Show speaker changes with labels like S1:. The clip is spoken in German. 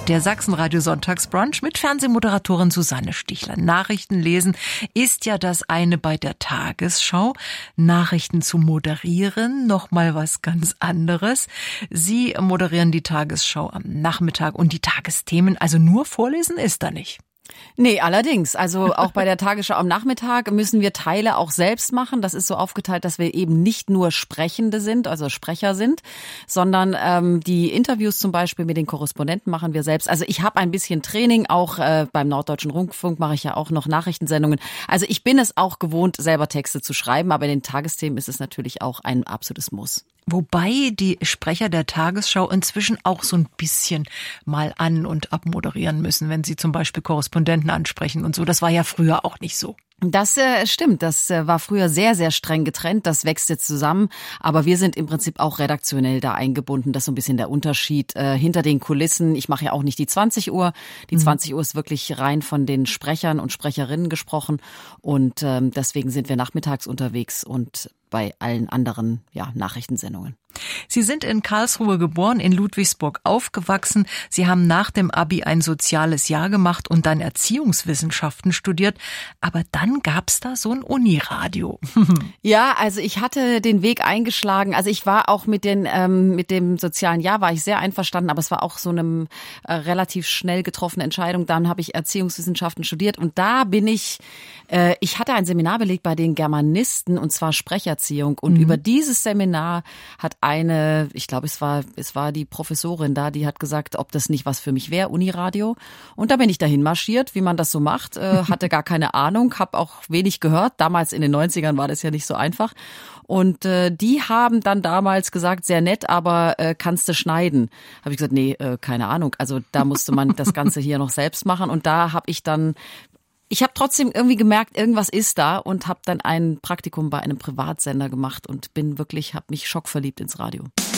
S1: Der Sachsenradio Sonntagsbrunch mit Fernsehmoderatorin Susanne Stichler. Nachrichten lesen ist ja das eine bei der Tagesschau. Nachrichten zu moderieren, nochmal was ganz anderes. Sie moderieren die Tagesschau am Nachmittag und die Tagesthemen, also nur vorlesen ist da nicht.
S2: Nee, allerdings. Also auch bei der Tagesschau am Nachmittag müssen wir Teile auch selbst machen. Das ist so aufgeteilt, dass wir eben nicht nur Sprechende sind, also Sprecher sind, sondern die Interviews zum Beispiel mit den Korrespondenten machen wir selbst. Also ich habe ein bisschen Training, auch beim Norddeutschen Rundfunk mache ich ja auch noch Nachrichtensendungen. Also ich bin es auch gewohnt, selber Texte zu schreiben, aber in den Tagesthemen ist es natürlich auch ein absolutes Muss.
S1: Wobei die Sprecher der Tagesschau inzwischen auch so ein bisschen mal an- und abmoderieren müssen, wenn sie zum Beispiel Korrespondenten ansprechen und so. Das war ja früher auch nicht so.
S2: Das stimmt, das war früher sehr, sehr streng getrennt, das wächst jetzt zusammen, aber wir sind im Prinzip auch redaktionell da eingebunden, das ist so ein bisschen der Unterschied hinter den Kulissen. Ich mache ja auch nicht die 20 Uhr, die 20 Uhr ist wirklich rein von den Sprechern und Sprecherinnen gesprochen und deswegen sind wir nachmittags unterwegs und bei allen anderen Nachrichtensendungen.
S1: Sie sind in Karlsruhe geboren, in Ludwigsburg aufgewachsen. Sie haben nach dem Abi ein soziales Jahr gemacht und dann Erziehungswissenschaften studiert. Aber dann gab's da so ein Uniradio.
S2: Ja, also ich hatte den Weg eingeschlagen. Also ich war auch mit dem sozialen Jahr war ich sehr einverstanden, aber es war auch so eine relativ schnell getroffene Entscheidung. Dann habe ich Erziehungswissenschaften studiert und da bin ich hatte ein Seminar belegt bei den Germanisten und zwar Sprecherziehung und über dieses Seminar hat ich glaube, es war die Professorin da, die hat gesagt, ob das nicht was für mich wäre, Uniradio. Und da bin ich dahin marschiert, wie man das so macht, hatte gar keine Ahnung, habe auch wenig gehört. Damals in den 90ern war das ja nicht so einfach. Und die haben dann damals gesagt, sehr nett, aber kannst du schneiden? Habe ich gesagt, nee, keine Ahnung. Also da musste man das Ganze hier noch selbst machen. Und da habe ich trotzdem irgendwie gemerkt, irgendwas ist da und habe dann ein Praktikum bei einem Privatsender gemacht und habe mich schockverliebt ins Radio.